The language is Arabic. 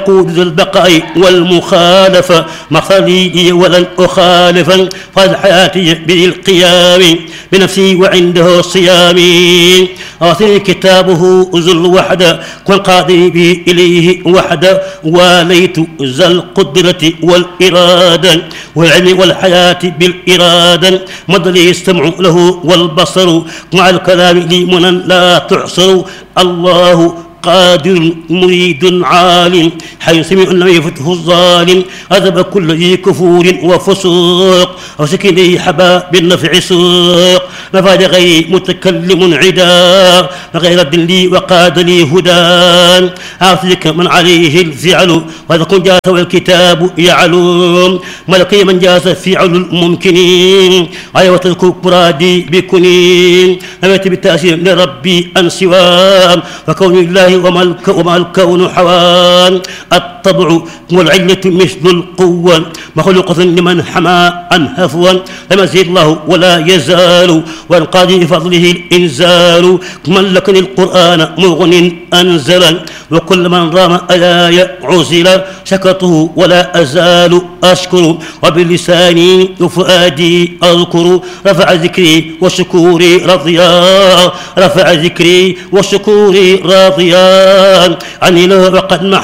قود البقاء والمخالفة مخليدي ولن أخالفا قد حياتي بالقيام بنفسي وعنده صيامي أعطني كتابه ذو الوحدة والقاضي به إليه وحدة واليت ذا القدرة والإرادة والعلم والحياة بالإرادة مد لي السمع له والبصر مع الكلام لي منا لا تحصر الله قادر مريد عالم حي سميع لم يفته الظالم أذب كل ذي كفور وفسوق وسكني حبا بالنفع سوق نفى لغير متكلم عدا غير لي وقاد لي هدى أعطيك من عليه الفعل وإذا كنت جاز والكتاب يعلم ملكي من جاز فعل الممكنين أيوة الكبرادي بكنين نبت بالتأثير لربي أن سوام فكون الله وما الكون حوان الطبع والعلة مثل القوة مخلوقة لمن حمى عن هفوا لم يزل الله ولا يزال والقاضي بفضله الإنزال ملكني القرآن مغن أنزلا وكل من رام آية عزل شكرته ولا أزال أشكر وبلساني وفؤادي أذكر رفع ذكري وشكوري رضيان رفع ذكري وشكوري راضيان عني له وقد